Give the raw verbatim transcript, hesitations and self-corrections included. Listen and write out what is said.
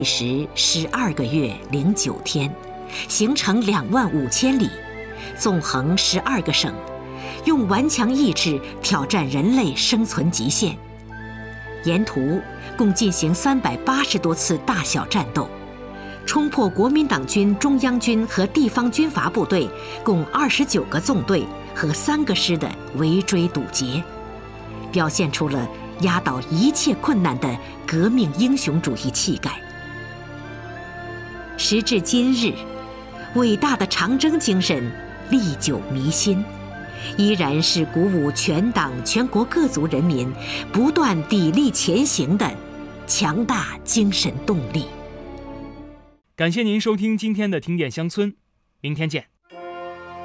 时十二个月零九天，行程两万五千里，纵横十二个省，用顽强意志挑战人类生存极限。沿途共进行三百八十多次大小战斗，冲破国民党军中央军和地方军阀部队共二十九个纵队和三个师的围追堵截，表现出了压倒一切困难的革命英雄主义气概。时至今日，伟大的长征精神历久弥新，依然是鼓舞全党全国各族人民不断砥砺前行的强大精神动力。 感谢您收听今天的听点乡村，明天见。